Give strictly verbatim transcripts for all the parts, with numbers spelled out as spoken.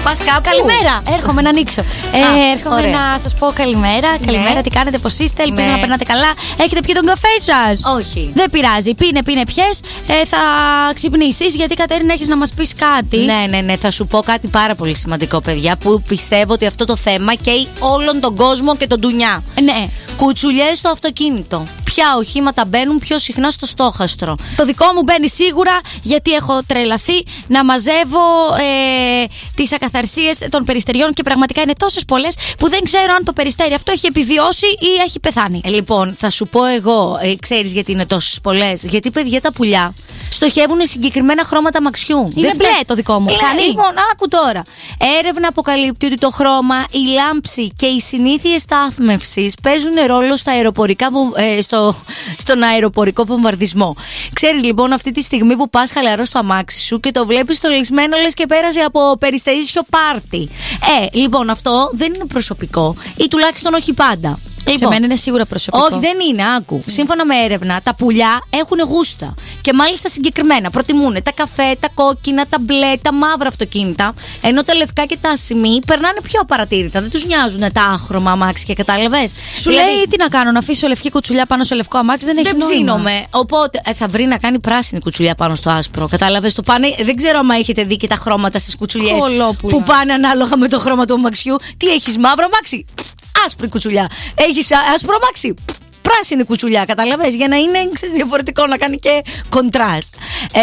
πας κάπου? Καλημέρα, έρχομαι να ανοίξω. Ε, Α, έρχομαι ωραία. να σας πω καλημέρα. Καλημέρα, Ναι. τι κάνετε, πώς είστε, ελπίζω Ναι. να περνάτε καλά. Έχετε πιει τον καφέ σας? Όχι. Δεν πειράζει, πίνε, πίνε, πιες. Ε, θα ξυπνήσεις, γιατί Κατέρινα έχεις να μας πεις κάτι. Ναι, ναι, ναι. Θα σου πω κάτι πάρα πολύ σημαντικό, παιδιά, που πιστεύω ότι αυτό το θέμα καίει όλον τον κόσμο και τον ντουνιά. Ναι. Κουτσουλιές στο αυτοκίνητο. Ποια οχήματα μπαίνουν πιο συχνά στο στόχαστρο? Το δικό μου μπαίνει σίγουρα, γιατί έχω τρελαθεί να μαζεύω ε, τις ακαθαρσίες των περιστεριών και πραγματικά είναι τόσες πολλές που δεν ξέρω αν το περιστέρι αυτό έχει επιβιώσει ή έχει πεθάνει. Ε, λοιπόν, θα σου πω εγώ, ε, ξέρεις γιατί είναι τόσες πολλές? Γιατί, παιδιά, τα πουλιά στοχεύουν συγκεκριμένα χρώματα μαξιού. Είναι Δεν μπλε φταίει. το δικό μου. Ε, Κάνει. Λοιπόν, άκου τώρα. Έρευνα αποκαλύπτει ότι το χρώμα, η λάμψη και οι συνήθειες στάθμευσης παίζουν ρόλο στα αεροπορικά, βου- ε, στο, στον αεροπορικό βομβαρδισμό. Ξέρεις, λοιπόν, αυτή τη στιγμή που πας χαλαρό στο αμάξι σου και το βλέπεις στολισμένο, λες και πέρασε από περιστερίσιο πάρτι. Ε, λοιπόν, αυτό δεν είναι προσωπικό, ή τουλάχιστον όχι πάντα. Σε μένα είναι σίγουρα προσωπικό. Όχι, δεν είναι, άκου. Σύμφωνα με έρευνα, τα πουλιά έχουν γούστα. Και μάλιστα συγκεκριμένα. Προτιμούν τα καφέ, τα κόκκινα, τα μπλε, τα μαύρα αυτοκίνητα. Ενώ τα λευκά και τα ασημή περνάνε πιο απαρατήρητα. Δεν τους νοιάζουν τα άχρωμα αμάξια, κατάλαβες? Σου λέει τι να κάνω, να αφήσω λευκή κουτσουλιά πάνω σε λευκό αμάξι, δεν έχει Δεν νόημα. ψήνομαι. Οπότε ε, θα βρει να κάνει πράσινη κουτσουλιά πάνω στο άσπρο. Κατάλαβες? Το πάνε, δεν ξέρω αν έχετε δει και τα χρώματα στις κουτσουλιές Κολόπουλα. που πάνε ανάλογα με το χρώμα του αμαξιού. Τι έχεις, μαύρο αμάξι? Άσπρη κουτσουλιά. Έχεις άσπρο αμάξι? Πράσινη κουτσουλιά, καταλαβες, για να είναι, ξέρεις, διαφορετικό, να κάνει και κοντράστ.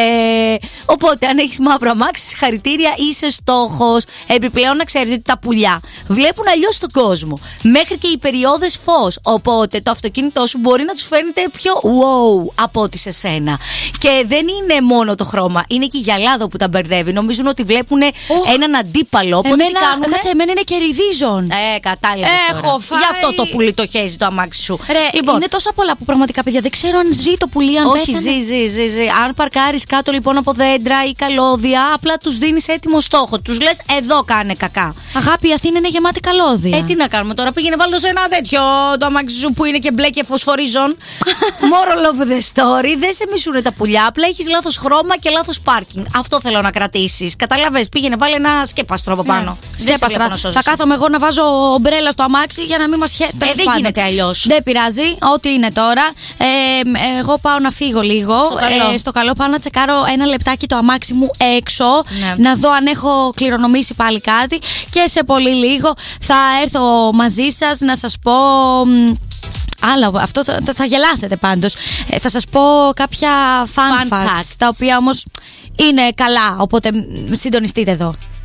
Ε, οπότε, αν έχεις μαύρο αμάξι, συγχαρητήρια, είσαι στόχος. Επιπλέον, να ξέρετε ότι τα πουλιά βλέπουν αλλιώς τον κόσμο. Μέχρι και οι περιόδες φως. Οπότε, το αυτοκίνητό σου μπορεί να τους φαίνεται πιο wow από ό,τι σε σένα. Και δεν είναι μόνο το χρώμα, είναι και η γυαλάδα που τα μπερδεύει. Νομίζουν ότι βλέπουν Oh. έναν αντίπαλο. Οπότε, Εμένα, τι κάνουνε? κάτσε, εμένα είναι και ριδίζον. Ε, κατάλαβες. Έχω τώρα. φάει. Γι' αυτό το πουλί το χέζει το αμάξι σου. Ρε, Λοιπόν, είναι τόσα πολλά που πραγματικά, παιδιά, δεν ξέρω αν ζει το πουλί, αν όχι, πέθανε. ζει, ζει, ζει, ζει. Αν παρκάρεις κάτω λοιπόν από δέντρα ή καλώδια, απλά τους δίνεις έτοιμο στόχο. Τους λες εδώ κάνε κακά. Αγάπη, η Αθήνα είναι γεμάτη καλώδια. Ε, τι να κάνουμε τώρα, πήγαινε βάλω σε ένα τέτοιο το αμάξι σου που είναι και μπλε και φωσφορίζον. Moral of the story, δεν σε μισούνε τα πουλιά. Απλά έχεις λάθος χρώμα και λάθος πάρκινγκ. Αυτό θέλω να κρατήσεις. Καταλαβες, πήγαινε βάλε ένα σκέπαστρο από πάνω. Δεν σε Σκέπαστρα. βλέπω να σώζεσαι. Θα κάθομαι εγώ να βάζω ομπρέλα στο αμάξι για να μην μας χαίρεται. Ε, δεν γίνεται αλλιώς. Δεν πειράζει, ό,τι είναι τώρα. Ε, εγώ πάω να φύγω λίγο. Στο καλό. Ε, στο καλό πάω να τσεκάρω ένα λεπτάκι το αμάξι μου έξω. Ναι. Να δω αν έχω κληρονομήσει πάλι κάτι. Και σε πολύ λίγο θα έρθω μαζί σας να σας πω. μ, Άλλο, αυτό θα, θα, θα γελάσετε πάντως. Ε, θα σας πω κάποια fun, Fun facts, facts. τα οποία όμως είναι καλά, οπότε μ, συντονιστείτε εδώ.